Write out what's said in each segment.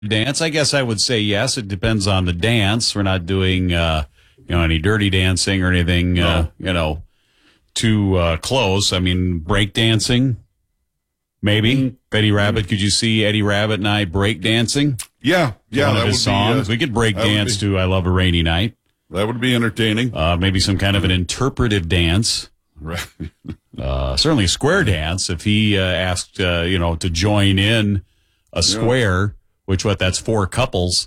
dance? I guess I would say yes. It depends on the dance. We're not doing, any dirty dancing or anything, too close. I mean, break dancing, maybe. Eddie Rabbitt, could you see Eddie Rabbitt and I break dancing? Yeah. One of his songs. We could break dance to I Love a Rainy Night. That would be entertaining. Maybe some kind of an interpretive dance. Right. Certainly a square dance. If he asked, to join in a square, that's 4 couples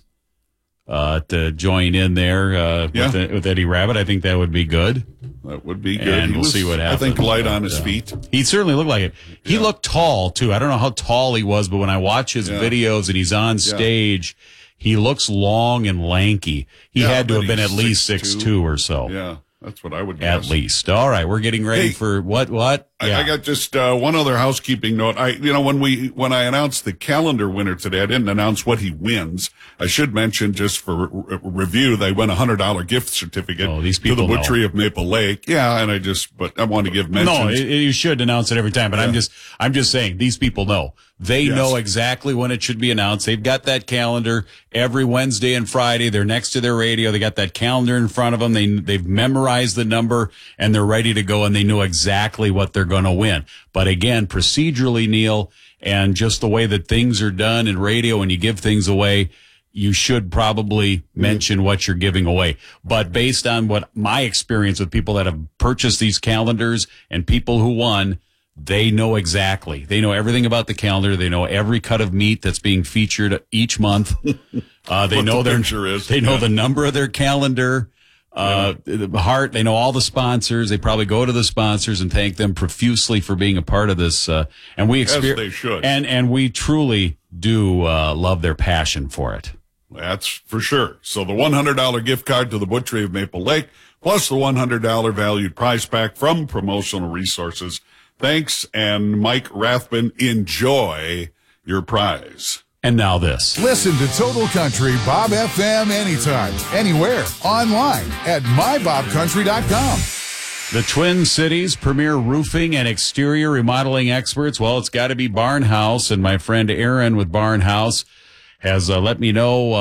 to join in there with Eddie Rabbitt. I think that would be good. That would be good. And we'll see what happens. I think light on his feet. He certainly looked like it. He looked tall, too. I don't know how tall he was, but when I watch his videos and he's on stage, he looks long and lanky. He had to have been at least 6'2" or so. Yeah. That's what I would guess. At least. All right, we're getting ready for what? I got just one other housekeeping note. When I announced the calendar winner today, I didn't announce what he wins. I should mention, just for review, they win a $100 gift certificate to the Butchery of Maple Lake. Yeah, and I want to give mentions. No, you should announce it every time, but I'm just saying these people know. They know exactly when it should be announced. They've got that calendar every Wednesday and Friday. They're next to their radio. They got that calendar in front of them. They've memorized the number and they're ready to go, and they know exactly what they're going to win. But again, procedurally, Neil, and just the way that things are done in radio when you give things away, you should probably mention what you're giving away. But based on what my experience with people that have purchased these calendars and people who won, they know exactly. They know everything about the calendar. They know every cut of meat that's being featured each month. They know the number of their calendar. The heart. They know all the sponsors. They probably go to the sponsors and thank them profusely for being a part of this. And we experience. Yes, they should. And we truly do love their passion for it. That's for sure. So the $100 gift card to the Butchery of Maple Lake, plus the $100 valued prize pack from Promotional Resources. Thanks, and Mike Rathman, enjoy your prize. And now this. Listen to Total Country Bob FM anytime, anywhere, online at mybobcountry.com. The Twin Cities premier roofing and exterior remodeling experts. Well, it's got to be Barnhouse, and my friend Aaron with Barnhouse has let me know.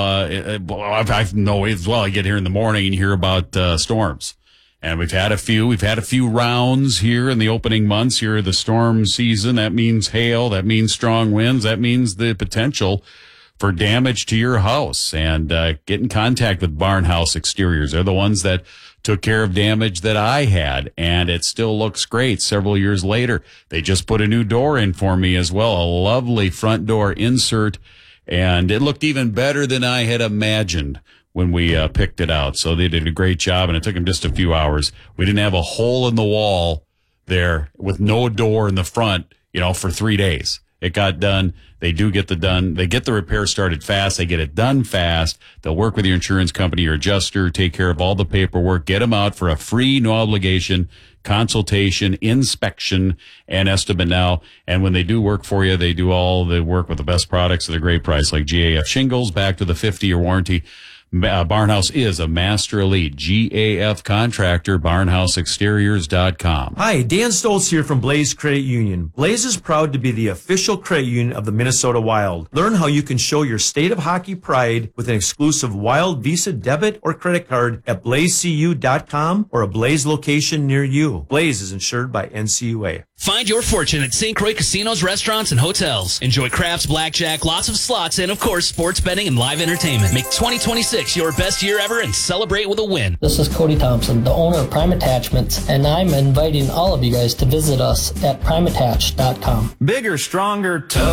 I know as well. I get here in the morning and hear about storms. And we've had a few rounds here in the opening months here of the storm season. That means hail. That means strong winds. That means the potential for damage to your house. And get in contact with Barnhouse Exteriors. They're the ones that took care of damage that I had, and it still looks great several years later. They just put a new door in for me as well, a lovely front door insert, and it looked even better than I had imagined when we picked it out. So they did a great job, and it took them just a few hours. We didn't have a hole in the wall there with no door in the front, for 3 days. It got done. They do get They get the repair started fast. They get it done fast. They'll work with your insurance company, your adjuster, take care of all the paperwork, get them out for a free, no obligation consultation, inspection, and estimate now. And when they do work for you, they do all the work with the best products at a great price, like GAF shingles, back to the 50-year warranty. Barnhouse is a Master Elite GAF contractor, barnhouseexteriors.com. Hi, Dan Stoltz here from Blaze Credit Union. Blaze is proud to be the official credit union of the Minnesota Wild. Learn how you can show your state of hockey pride with an exclusive Wild Visa debit or credit card at blazecu.com or a Blaze location near you. Blaze is insured by NCUA. Find your fortune at St. Croix casinos, restaurants, and hotels. Enjoy craps, blackjack, lots of slots, and, of course, sports betting and live entertainment. Make 2026 your best year ever and celebrate with a win. This is Cody Thompson, the owner of Prime Attachments, and I'm inviting all of you guys to visit us at primeattach.com. Bigger, stronger, tougher.